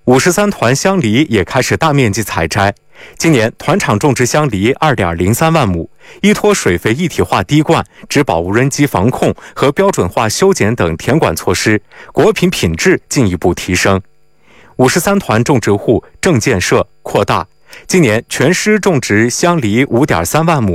53团香梨也开始大面积采摘。今年团场种植香梨2.03万亩，依托水肥一体化滴灌、植保无人机防控和标准化修剪等田管措施，果品品质进一步提升。53团种植户正建设扩大，今年全市种植香梨5.3万亩。